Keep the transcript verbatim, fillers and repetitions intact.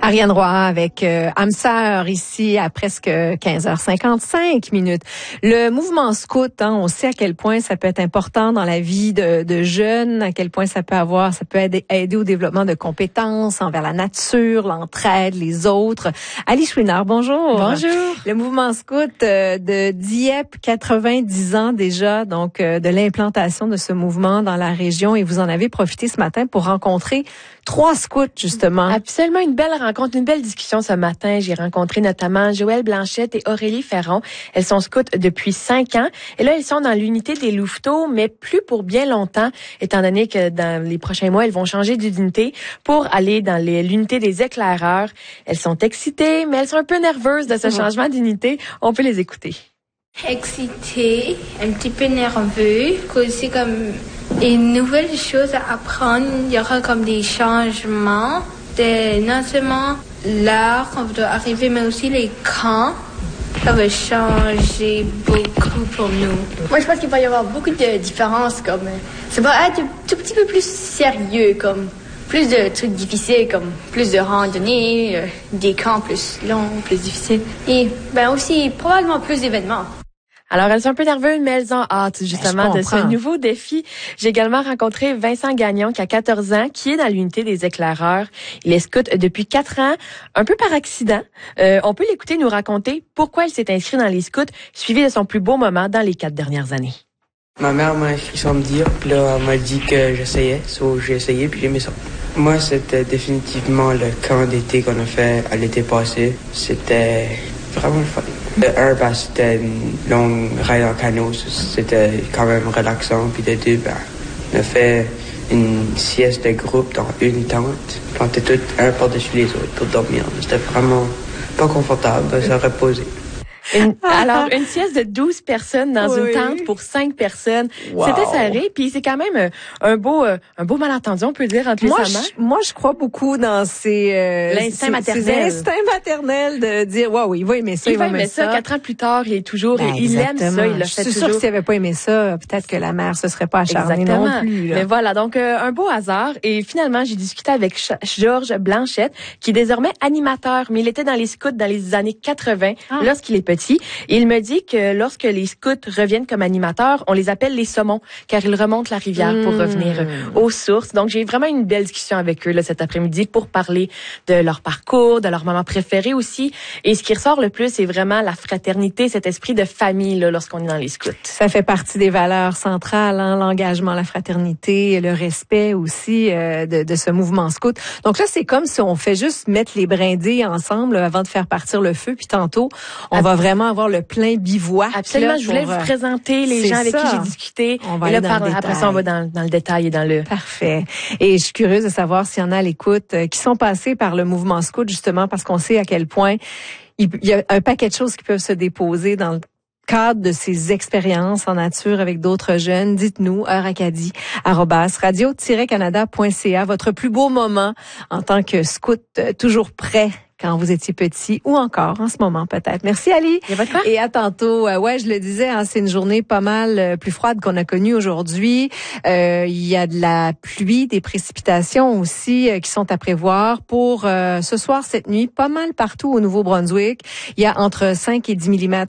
Ariane Roy avec euh, âme sœur ici à presque quinze heures cinquante-cinq minutes. Le mouvement scout, hein, on sait à quel point ça peut être important dans la vie de, de jeunes, à quel point ça peut avoir, ça peut aider, aider au développement de compétences envers la nature, l'entraide, les autres. Ali Chouinard, bonjour. Bonjour. Le mouvement scout euh, de Dieppe, quatre-vingt-dix ans déjà, donc euh, de l'implantation de ce mouvement dans la région, et vous en avez profité ce matin pour rencontrer trois scouts justement. Absolument une belle rencontre, une belle discussion ce matin. J'ai rencontré notamment Joëlle Blanchette et Aurélie Ferron. Elles sont scouts depuis cinq ans. Et là, elles sont dans l'unité des Louveteaux, mais plus pour bien longtemps, étant donné que dans les prochains mois, elles vont changer d'unité pour aller dans les, l'unité des éclaireurs. Elles sont excitées, mais elles sont un peu nerveuses de ce changement d'unité. On peut les écouter. Excitée, un petit peu nerveux, aussi comme une nouvelle chose à apprendre. Il y aura comme des changements de non seulement l'art qu'on doit arriver, mais aussi les camps. Ça va changer beaucoup pour nous. Moi, je pense qu'il va y avoir beaucoup de différences. Comme ça va être un tout petit peu plus sérieux, comme plus de trucs difficiles, comme plus de randonnées, euh, des camps plus longs, plus difficiles, et ben aussi probablement plus d'événements. Alors, elles sont un peu nerveuses, mais elles ont hâte, justement, de ce nouveau défi. J'ai également rencontré Vincent Gagnon, qui a quatorze ans, qui est dans l'unité des éclaireurs. Il est scout depuis quatre ans, un peu par accident. Euh, on peut l'écouter nous raconter pourquoi il s'est inscrit dans les scouts, suivi de son plus beau moment dans les quatre dernières années. Ma mère m'a inscrit sans me dire, puis là, elle m'a dit que j'essayais, so j'ai essayé, puis j'ai aimé ça. Moi, c'était définitivement le camp d'été qu'on a fait à l'été passé. C'était vraiment le fun. De un, ben, c'était une longue ride en canot, c'était quand même relaxant. Puis de deux, ben, on a fait une sieste de groupe dans une tente. On était tous un par-dessus les autres pour dormir. C'était vraiment pas confortable, ça reposait. Une, alors, une sieste de douze personnes dans oui. une tente pour cinq personnes. Wow. C'était serré, puis c'est quand même un beau un beau malentendu, on peut dire, entre les moi, amants. Je, moi, je crois beaucoup dans ces... Euh, L'instinct ces, maternel. Ces instincts maternels de dire, waouh, il va aimer ça, il, il va aimer ça. ça. Quatre ans plus tard, il est toujours... Ben, il aime ça, il l'a fait toujours. Je suis sûre que s'il n'avait pas aimé ça, peut-être que la mère se serait pas acharnée non plus. Là. Mais voilà, donc euh, un beau hasard. Et finalement, j'ai discuté avec Ch- Georges Blanchette, qui est désormais animateur, mais il était dans les scouts dans les années quatre-vingt, ah. lorsqu'il est petit. Et il me dit que lorsque les scouts reviennent comme animateurs, on les appelle les saumons, car ils remontent la rivière mmh. pour revenir aux sources. Donc, j'ai vraiment une belle discussion avec eux là, cet après-midi pour parler de leur parcours, de leur moment préféré aussi. Et ce qui ressort le plus, c'est vraiment la fraternité, cet esprit de famille là, lorsqu'on est dans les scouts. Ça fait partie des valeurs centrales, hein, l'engagement, la fraternité, le respect aussi euh, de, de ce mouvement scout. Donc là, c'est comme si on fait juste mettre les brindilles ensemble avant de faire partir le feu. Puis tantôt, on Ab- va vraiment avoir le plein bivouac. Absolument, là, je voulais pour, vous présenter les gens avec ça. qui j'ai discuté. On va et là, dans par, le après ça, on va dans, dans le détail et dans le... Parfait. Et je suis curieuse de savoir s'il y en a à l'écoute euh, qui sont passés par le mouvement scout, justement, parce qu'on sait à quel point il, il y a un paquet de choses qui peuvent se déposer dans le cadre de ces expériences en nature avec d'autres jeunes. Dites-nous, heure acadie arobase radio tiret canada point c a, votre plus beau moment en tant que scout, euh, toujours prêt quand vous étiez petit ou encore en ce moment peut-être. Merci Ali. Il y a pas de quoi. Et à tantôt. Euh, ouais, je le disais, hein, c'est une journée pas mal euh, plus froide qu'on a connue aujourd'hui. Euh, il y a de la pluie, des précipitations aussi euh, qui sont à prévoir pour euh, ce soir, cette nuit, pas mal partout au Nouveau-Brunswick. Il y a entre cinq et dix millimètres